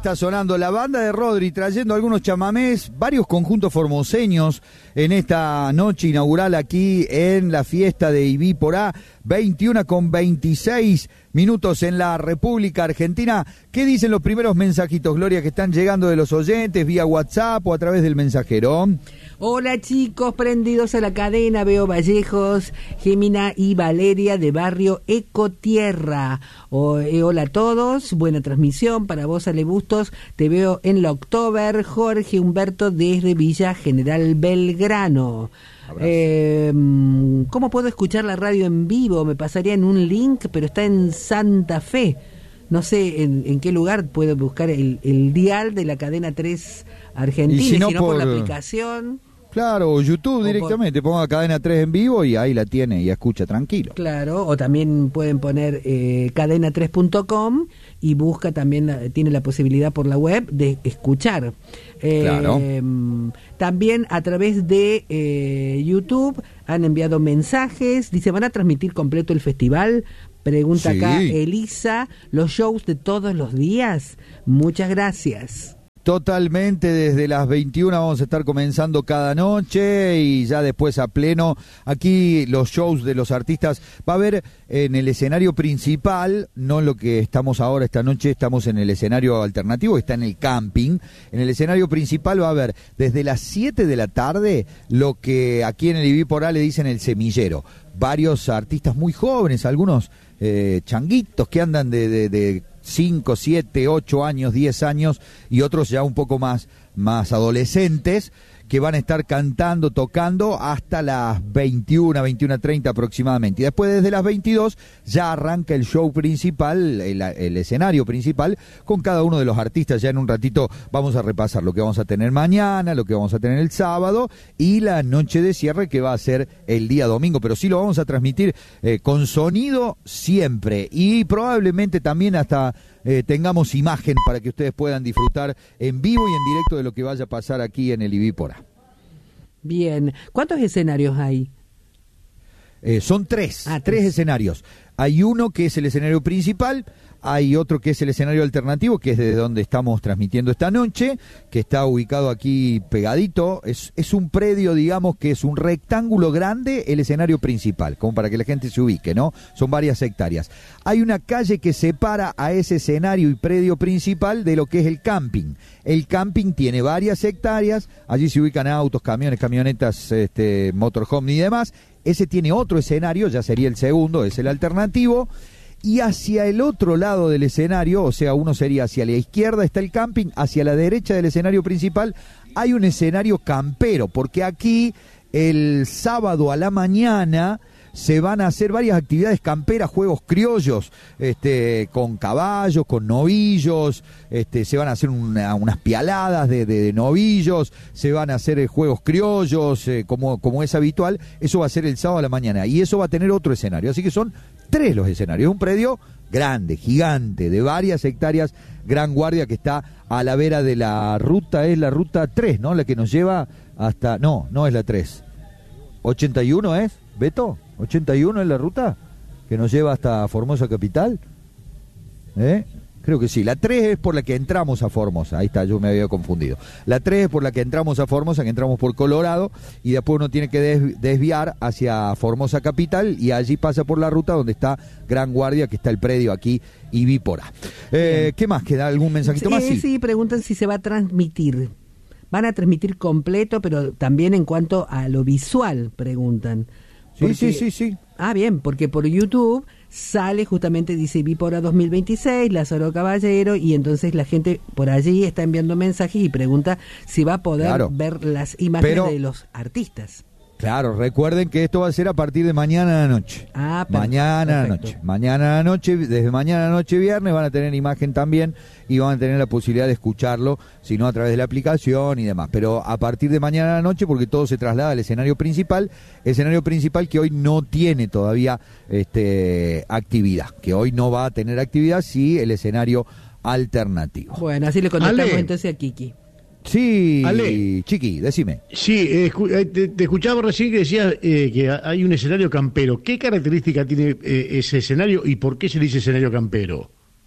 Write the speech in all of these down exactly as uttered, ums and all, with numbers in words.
está sonando la banda de Rodri, trayendo algunos chamamés, varios conjuntos formoseños en esta noche inaugural aquí en la fiesta de Ibí Porá, veintiuna con veintiséis minutos en la República Argentina. ¿Qué dicen los primeros mensajitos, Gloria, que están llegando de los oyentes vía WhatsApp o a través del mensajero? Hola chicos, prendidos a la cadena, veo Vallejos, Gemina y Valeria de barrio Ecotierra. O, eh, hola a todos, buena transmisión para vos, Ale Bustos, te veo en la October. Jorge Humberto desde Villa General Belgrano. Eh, ¿Cómo puedo escuchar la radio en vivo? Me pasaría en un link, pero está en Santa Fe. No sé en, en qué lugar puedo buscar el, el dial de la cadena tres Argentina, y si no, si no por, por la aplicación. Claro, o YouTube o directamente, por... ponga cadena tres en vivo y ahí la tiene y escucha tranquilo. Claro, o también pueden poner eh, cadena tres punto com y busca también, tiene la posibilidad por la web de escuchar. Eh, claro. También a través de eh, YouTube han enviado mensajes, dice, ¿van a transmitir completo el festival? Pregunta sí. Acá Elisa, ¿los shows de todos los días? Muchas gracias. Totalmente, desde las veintiuna vamos a estar comenzando cada noche y ya después a pleno. Aquí los shows de los artistas va a haber en el escenario principal, no en lo que estamos ahora esta noche, estamos en el escenario alternativo, está en el camping. En el escenario principal va a haber desde las siete de la tarde lo que aquí en el Ibí Porá le dicen el semillero. Varios artistas muy jóvenes, algunos eh, changuitos que andan de... de, de cinco, siete, ocho años, diez años y otros ya un poco más, más adolescentes que van a estar cantando, tocando hasta las veintiuna, veintiuna treinta aproximadamente. Y después desde las veintidós ya arranca el show principal, el, el escenario principal, con cada uno de los artistas. Ya en un ratito vamos a repasar lo que vamos a tener mañana, lo que vamos a tener el sábado y la noche de cierre que va a ser el día domingo. Pero sí lo vamos a transmitir eh, con sonido siempre y probablemente también hasta... Eh, tengamos imagen para que ustedes puedan disfrutar en vivo y en directo de lo que vaya a pasar aquí en el Ibí Porá. Bien, ¿cuántos escenarios hay? Eh, son tres, ah, tres tres escenarios. Hay uno que es el escenario principal, hay otro que es el escenario alternativo, que es desde donde estamos transmitiendo esta noche, que está ubicado aquí pegadito. Es, es un predio, digamos, que es un rectángulo grande, el escenario principal, como para que la gente se ubique, ¿no? Son varias hectáreas. Hay una calle que separa a ese escenario y predio principal de lo que es el camping. El camping tiene varias hectáreas, allí se ubican autos, camiones, camionetas, este, motorhome y demás. Ese tiene otro escenario, ya sería el segundo, es el alternativo. Y hacia el otro lado del escenario, o sea, uno sería hacia la izquierda está el camping, hacia la derecha del escenario principal hay un escenario campero, porque aquí el sábado a la mañana se van a hacer varias actividades camperas, juegos criollos, este, con caballos, con novillos, este, se van a hacer una, unas pialadas de, de, de novillos, se van a hacer eh, juegos criollos, eh, como, como es habitual. Eso va a ser el sábado a la mañana y eso va a tener otro escenario, así que son tres los escenarios, un predio grande, gigante, de varias hectáreas, Gran Guardia, que está a la vera de la ruta, es la ruta tres, ¿no? La que nos lleva hasta, no, no es la tres, ochenta y uno es, Beto, ochenta y uno es la ruta que nos lleva hasta Formosa Capital, ¿eh? Creo que sí. La tres es por la que entramos a Formosa. Ahí está, yo me había confundido. La tres es por la que entramos a Formosa, que entramos por Colorado, y después uno tiene que des- desviar hacia Formosa Capital, y allí pasa por la ruta donde está Gran Guardia, que está el predio aquí, Ibí Porá. Eh, ¿Qué más? ¿Queda algún mensajito sí, más? Sí. sí, preguntan si se va a transmitir. Van a transmitir completo, pero también en cuanto a lo visual, preguntan. Porque... Sí, sí, sí, sí. Ah, bien, porque por YouTube sale justamente, dice Ibí Porá dos mil veintiséis, Lázaro Caballero, y entonces la gente por allí está enviando mensajes y pregunta si va a poder claro. ver las imágenes Pero... de los artistas. Claro, recuerden que esto va a ser a partir de mañana a la noche. Ah, perfecto. Mañana a la noche. Mañana a la noche, desde mañana a la noche viernes van a tener imagen también y van a tener la posibilidad de escucharlo, si no a través de la aplicación y demás. Pero a partir de mañana a la noche, porque todo se traslada al escenario principal, escenario principal que hoy no tiene todavía este actividad, que hoy no va a tener actividad, sí el escenario alternativo. Bueno, así le contestamos Ale. entonces a Kiki. Sí, Ale. Chiqui, decime. Sí, eh, te, te escuchaba recién que decías eh, que hay un escenario campero. ¿Qué característica tiene eh, ese escenario y por qué se le dice escenario campero?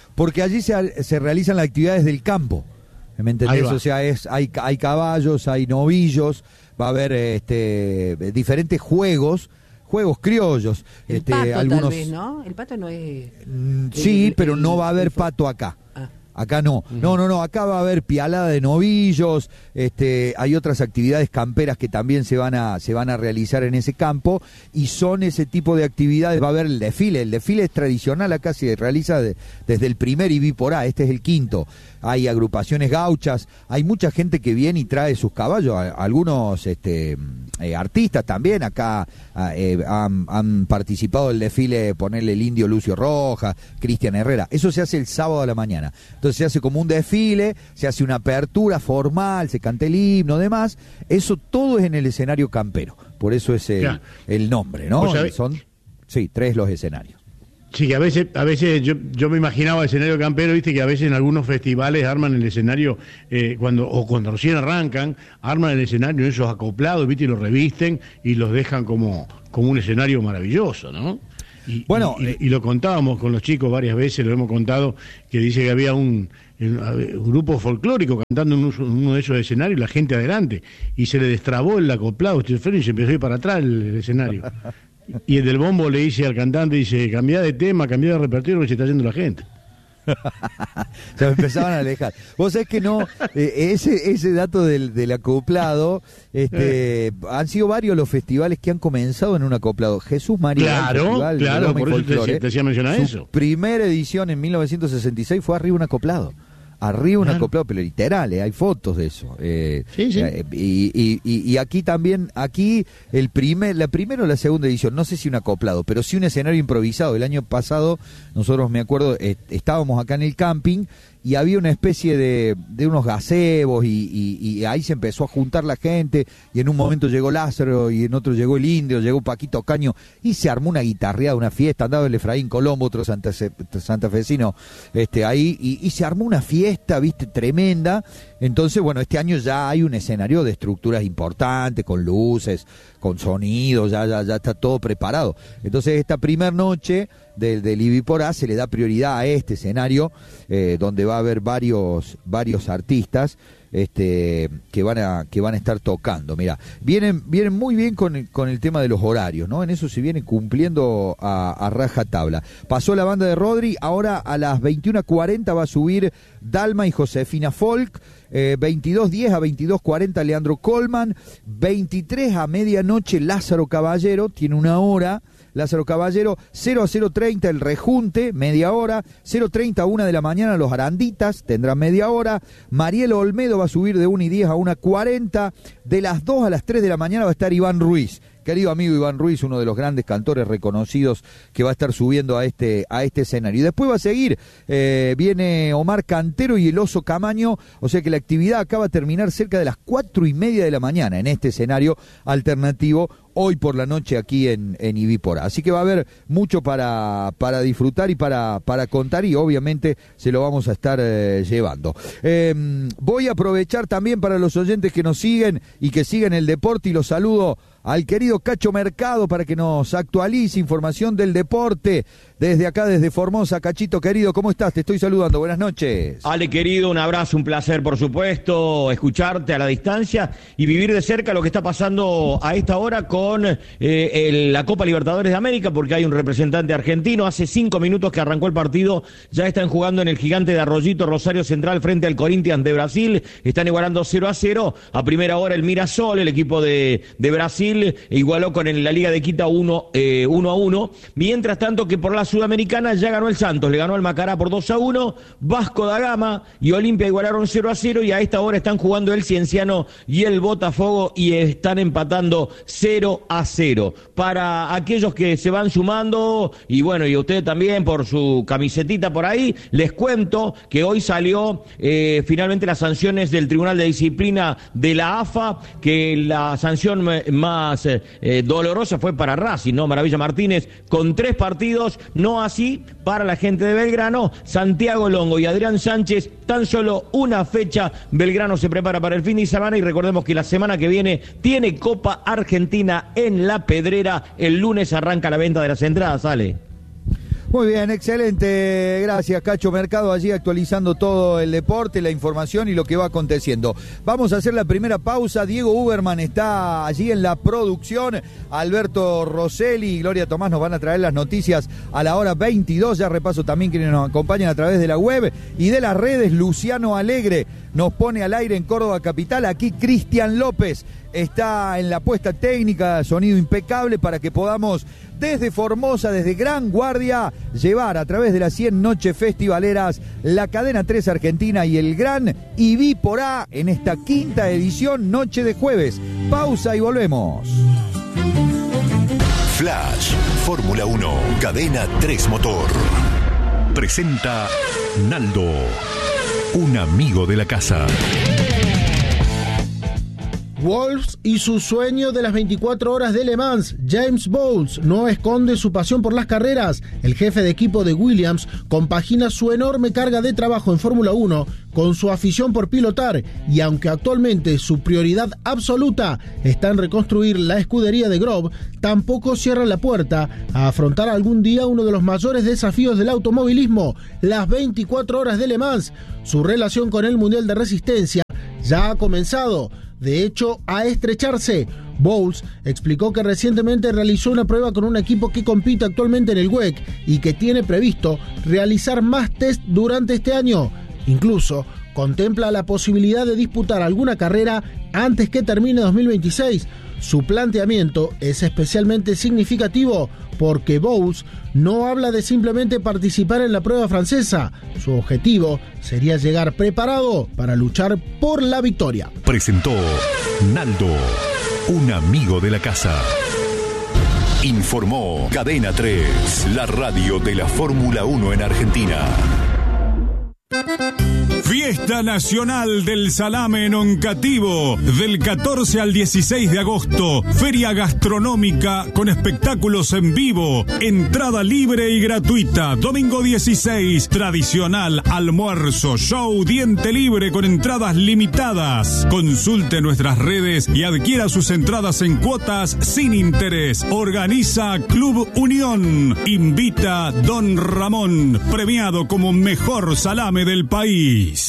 porque allí se, se realizan las actividades del campo, ¿me entendés? O sea, es, hay, hay caballos, hay novillos, va a haber este, diferentes juegos, juegos criollos. El este, pato algunos... tal vez, ¿no? El pato no es... Sí, el, pero el, no va a haber el... pato acá. Ah. Acá no, uh-huh. no, no, no, acá va a haber pialada de novillos, este, hay otras actividades camperas que también se van a, se van a realizar en ese campo, y son ese tipo de actividades. Va a haber el desfile, el desfile es tradicional, acá se realiza de, desde el primer I B I por A, este es el quinto. Hay agrupaciones gauchas, hay mucha gente que viene y trae sus caballos, algunos este, eh, artistas también acá eh, han, han participado del desfile, ponerle el indio Lucio Rojas, Cristian Herrera, eso se hace el sábado a la mañana. Entonces se hace como un desfile, se hace una apertura formal, se canta el himno, demás, eso todo es en el escenario campero, por eso es el, claro. el nombre, ¿no? O sea, son, sí, tres los escenarios. Sí, que a veces, a veces yo, yo me imaginaba el escenario campero, viste, que a veces en algunos festivales arman el escenario, eh, cuando o cuando recién arrancan, arman el escenario esos acoplados, viste, y los revisten y los dejan como, como un escenario maravilloso, ¿no? Y, bueno, y, y, y lo contábamos con los chicos varias veces, lo hemos contado, que dice que había un, un grupo folclórico cantando en uno de esos escenarios, la gente adelante, y se le destrabó el acoplado, y se empezó a ir para atrás el, el escenario. Y el del bombo le dice al cantante, dice, cambia de tema, cambia de repertorio, que se está yendo la gente. Se empezaban a alejar. Vos sabés que no, eh, ese ese dato del, del acoplado, este, han sido varios los festivales que han comenzado en un acoplado. Jesús María, claro, Festival claro, de por eso Folclore, te, te hacía mencionar su eso. Primera edición en mil novecientos sesenta y seis fue arriba un acoplado. Arriba un claro. acoplado, pero literal, eh, hay fotos de eso. Eh, sí, sí. Eh, y, y, y, y aquí también, aquí el primer, la primera o la segunda edición, no sé si un acoplado, pero sí un escenario improvisado. El año pasado, nosotros me acuerdo, eh, estábamos acá en el camping y había una especie de, de unos gazebos y, y, y ahí se empezó a juntar la gente, y en un momento llegó Lázaro y en otro llegó el Indio, llegó Paquito Caño y se armó una guitarreada, una fiesta. Andaba el Efraín Colombo, otro santa, santafesino este, ahí, y, y se armó una fiesta, viste, tremenda. Entonces, bueno, este año ya hay un escenario de estructuras importantes, con luces, con sonido, ya, ya, ya está todo preparado. Entonces, esta primer noche del, del I B I por A se le da prioridad a este escenario, eh, donde va a haber varios, varios artistas este, que van a, que van a estar tocando. Mira, vienen, vienen muy bien con el, con el tema de los horarios, ¿no? En eso se viene cumpliendo a, a raja tabla. Pasó la banda de Rodri, ahora a las veintiuna cuarenta va a subir Dalma y Josefina Folk. Eh, veintidós diez a veintidós cuarenta Leandro Colman, veintitrés a medianoche Lázaro Caballero, tiene una hora Lázaro Caballero, cero a cero treinta el Rejunte, media hora, cero treinta a una de la mañana los Aranditas, tendrán media hora, Marielo Olmedo va a subir de una y diez a una cuarenta, de las dos a las tres de la mañana va a estar Iván Ruiz. Querido amigo Iván Ruiz, uno de los grandes cantores reconocidos que va a estar subiendo a este a este escenario. Y después va a seguir, eh, viene Omar Cantero y el Oso Camaño, o sea que la actividad acaba de terminar cerca de las cuatro y media de la mañana en este escenario alternativo, hoy por la noche aquí en, en I B I por A. Así que va a haber mucho para, para disfrutar y para, para contar, y obviamente se lo vamos a estar eh, llevando. Eh, voy a aprovechar también para los oyentes que nos siguen y que siguen el deporte, y los saludo al querido Cacho Mercado para que nos actualice información del deporte desde acá, desde Formosa. Cachito querido, ¿cómo estás? Te estoy saludando, buenas noches. Ale querido, un abrazo, un placer por supuesto, escucharte a la distancia y vivir de cerca lo que está pasando a esta hora con eh, el, la Copa Libertadores de América, porque hay un representante argentino. Hace cinco minutos que arrancó el partido, ya están jugando en el Gigante de Arroyito, Rosario Central frente al Corinthians de Brasil, están igualando cero a cero, a primera hora el Mirasol, el equipo de, de Brasil, igualó con el, la Liga de Quito uno a uno, mientras tanto que por la Sudamericana ya ganó el Santos, le ganó al Macará por dos a uno, Vasco da Gama y Olimpia igualaron cero a cero, y a esta hora están jugando el Cienciano y el Botafogo y están empatando cero a cero. Para aquellos que se van sumando, y bueno, y usted también por su camisetita por ahí, les cuento que hoy salió eh, finalmente las sanciones del Tribunal de Disciplina de la A F A, que la sanción más Eh, dolorosa fue para Racing, ¿no? Maravilla Martínez con tres partidos, no así para la gente de Belgrano. Santiago Longo y Adrián Sánchez, tan solo una fecha. Belgrano se prepara para el fin de semana, y recordemos que la semana que viene tiene Copa Argentina en La Pedrera. El lunes arranca la venta de las entradas, Ale. Muy bien, excelente. Gracias, Cacho Mercado, allí actualizando todo el deporte, la información y lo que va aconteciendo. Vamos a hacer la primera pausa. Diego Uberman está allí en la producción. Alberto Rosselli y Gloria Tomás nos van a traer las noticias a la hora veintidós. Ya repaso también quienes nos acompañan a través de la web y de las redes. Luciano Alegre nos pone al aire en Córdoba Capital. Aquí Cristian López está en la puesta técnica, sonido impecable para que podamos desde Formosa, desde Gran Guardia, llevar a través de las cien noches festivaleras la Cadena tres Argentina y el gran I B I por A en esta quinta edición, noche de jueves. Pausa y volvemos. Flash, Fórmula uno, Cadena tres Motor. Presenta Naldo, un amigo de la casa. Wolves y su sueño de las veinticuatro horas de Le Mans. James Bowles no esconde su pasión por las carreras. El jefe de equipo de Williams compagina su enorme carga de trabajo en Fórmula uno con su afición por pilotar, y aunque actualmente su prioridad absoluta está en reconstruir la escudería de Grove, tampoco cierra la puerta a afrontar algún día uno de los mayores desafíos del automovilismo, las veinticuatro horas de Le Mans. Su relación con el Mundial de Resistencia ya ha comenzado, de hecho, a estrecharse. Bowles explicó que recientemente realizó una prueba con un equipo que compite actualmente en el W E C y que tiene previsto realizar más test durante este año. Incluso contempla la posibilidad de disputar alguna carrera antes que termine dos mil veintiséis. Su planteamiento es especialmente significativo porque Bowles no habla de simplemente participar en la prueba francesa. Su objetivo sería llegar preparado para luchar por la victoria. Presentó Naldo, un amigo de la casa. Informó Cadena tres, la radio de la Fórmula uno en Argentina. Fiesta Nacional del Salame en Oncativo, del catorce al dieciséis de agosto. Feria gastronómica con espectáculos en vivo. Entrada libre y gratuita. Domingo dieciséis, tradicional almuerzo, show, diente libre con entradas limitadas. Consulte nuestras redes y adquiera sus entradas en cuotas sin interés. Organiza Club Unión. Invita Don Ramón, premiado como mejor salame del país.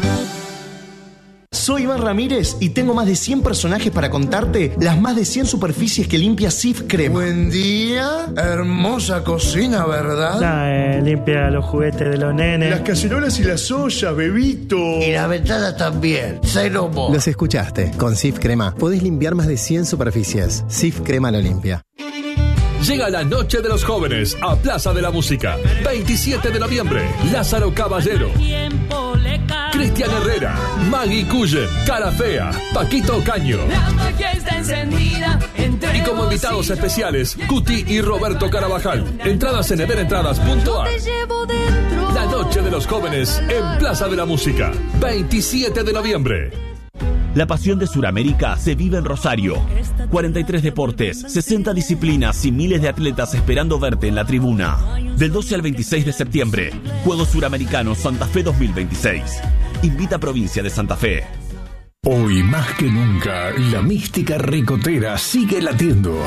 Soy Iván Ramírez y tengo más de cien personajes para contarte las más de cien superficies que limpia Cif Crema. Buen día, hermosa cocina, ¿verdad? Nah, eh, limpia los juguetes de los nenes. Las cacerolas y las ollas, bebito. Y la ventana también, cero mo. Los escuchaste, con Cif Crema podés limpiar más de cien superficies. Cif Crema lo limpia. Llega la Noche de los Jóvenes a Plaza de la Música. veintisiete de noviembre, Lázaro Caballero, Cristian Herrera, Maggie Cullen, Cara Fea, Paquito Caño. La magia está encendida entre y como invitados especiales, Cuti y Roberto Carabajal. Entradas en everentradas punto a r. La Noche de los Jóvenes en Plaza de la Música. veintisiete de noviembre. La pasión de Sudamérica se vive en Rosario. cuarenta y tres deportes, sesenta disciplinas y miles de atletas esperando verte en la tribuna. Del doce al veintiséis de septiembre, Juegos Suramericanos Santa Fe dos mil veintiséis. Invita a Provincia de Santa Fe. Hoy más que nunca, la mística ricotera sigue latiendo.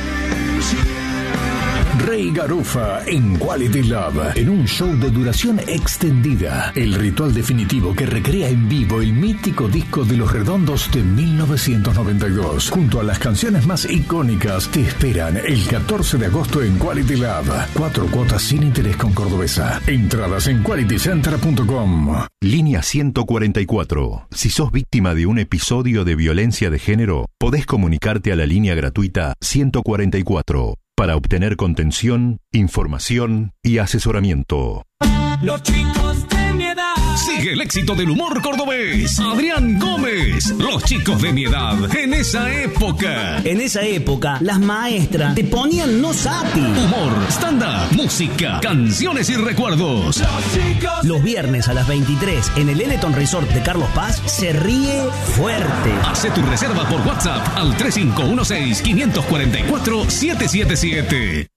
Rey Garufa en Quality Love, en un show de duración extendida. El ritual definitivo que recrea en vivo el mítico disco de Los Redondos de mil novecientos noventa y dos. Junto a las canciones más icónicas, te esperan el catorce de agosto en Quality Love. Cuatro cuotas sin interés con Cordobesa. Entradas en quality center punto com. Línea ciento cuarenta y cuatro. Si sos víctima de un episodio de violencia de género, podés comunicarte a la línea gratuita ciento cuarenta y cuatro. Para obtener contención, información y asesoramiento. Los chicos de mi edad. Sigue el éxito del humor cordobés. Adrián Gómez. Los chicos de mi edad. En esa época. En esa época, las maestras te ponían no sati. Humor, stand-up, música, canciones y recuerdos. Los chicos. Los viernes a las veintitrés en el Eleton Resort de Carlos Paz se ríe fuerte. Hace tu reserva por WhatsApp al tres cinco uno seis, cinco cuatro cuatro, siete siete siete.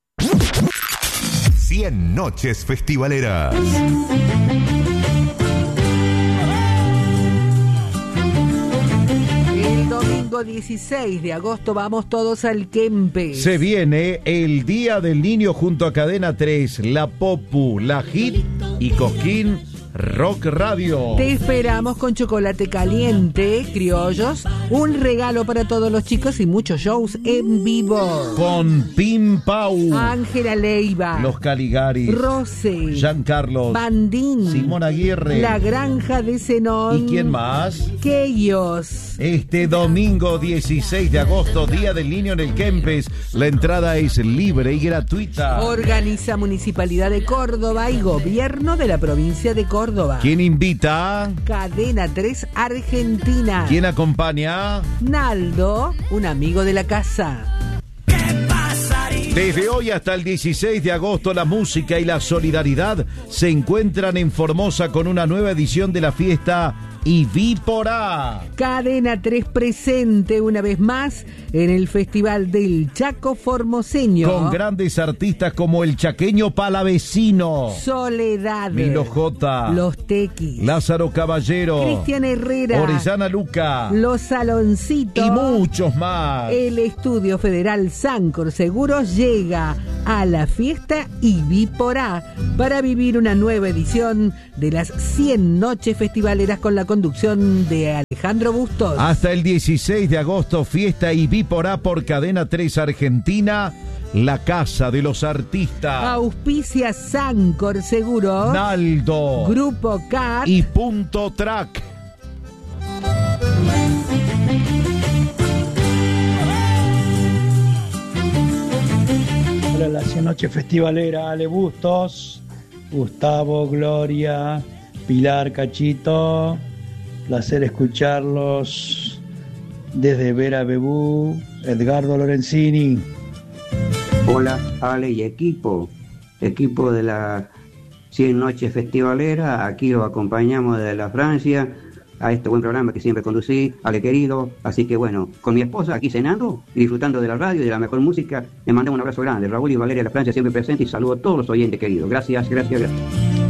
cien noches festivaleras. El domingo Domingo dieciséis de agosto vamos todos al Kempes. Se viene el Día del Niño junto a Cadena tres, La Popu, La Hit y Cosquín Rock Radio. Te esperamos con chocolate caliente, criollos, un regalo para todos los chicos y muchos shows en vivo. Con Pim Pau, Ángela Leiva, Los Caligaris, Rose, Giancarlos, Bandín, Simón Aguirre, La Granja de Zenón. ¿Y quién más? Keyos. Este domingo dieciséis de agosto, Día del Niño en el Kempes. La entrada es libre y gratuita. Organiza Municipalidad de Córdoba y Gobierno de la Provincia de Córdoba. ¿Quién invita? Cadena tres Argentina. ¿Quién acompaña? Naldo, un amigo de la casa. Desde hoy hasta el dieciséis de agosto, la música y la solidaridad se encuentran en Formosa con una nueva edición de la fiesta Ivípora. Cadena tres presente una vez más en el Festival del Chaco Formoseño. Con grandes artistas como el chaqueño Palavecino, Soledad, Milo J, Los Tequis, Lázaro Caballero, Cristian Herrera, Orellana Luca, Los Saloncitos y muchos más. El Estudio Federal Sancor Seguros llega a la fiesta Ivípora para vivir una nueva edición de las cien noches festivaleras con la conducción de Alejandro Bustos. Hasta el dieciséis de agosto, fiesta Ivípora por Cadena tres Argentina, la casa de los artistas. Auspicia Sancor Seguros, Naldo, Grupo Cat y Punto Track. Hola, la cien noche festivalera, Ale Bustos, Gustavo, Gloria, Pilar, Cachito. Placer escucharlos desde Vera Bebú, Edgardo Lorenzini. Hola, Ale y equipo, equipo de la cien noches festivalera, aquí os acompañamos desde la Francia a este buen programa que siempre conducí, Ale querido, así que bueno, con mi esposa aquí cenando y disfrutando de la radio y de la mejor música, le mandamos un abrazo grande, Raúl y Valeria de la Francia siempre presentes y saludo a todos los oyentes queridos, gracias, gracias, gracias.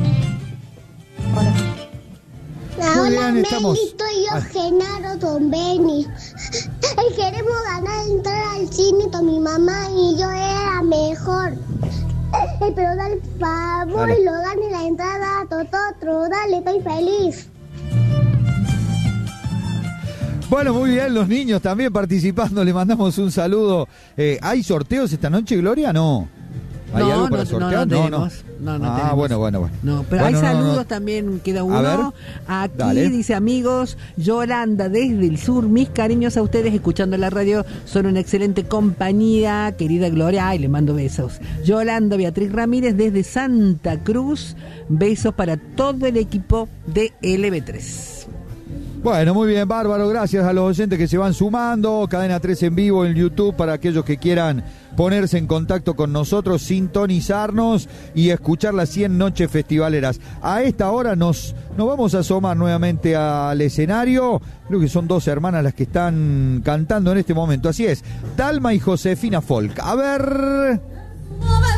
Hola, Beni, soy yo, Genaro Don Beni. Queremos ganar entrar al cine con mi mamá y yo era mejor. Pero dale por favor dale. Y lo gane la entrada a Tototro. Dale, estoy feliz. Bueno, muy bien, los niños también participando, le mandamos un saludo. Eh, ¿Hay sorteos esta noche, Gloria? No. ¿Hay no, algo para no, sortear? No, no, no, tenemos, no, no ah, tenemos. bueno, bueno, bueno. No, pero bueno, hay no, saludos no, no. también, queda uno. A ver, aquí dale. Dice, amigos, Yolanda desde el sur, mis cariños a ustedes escuchando la radio, son una excelente compañía, querida Gloria, ay, le mando besos. Yolanda Beatriz Ramírez desde Santa Cruz, besos para todo el equipo de L B tres. Bueno, muy bien, bárbaro, gracias a los oyentes que se van sumando, Cadena tres en vivo en YouTube para aquellos que quieran ponerse en contacto con nosotros, sintonizarnos y escuchar las cien noches festivaleras. A esta hora nos, nos vamos a asomar nuevamente al escenario, creo que son dos hermanas las que están cantando en este momento, así es, Dalma y Josefina Folk. A ver...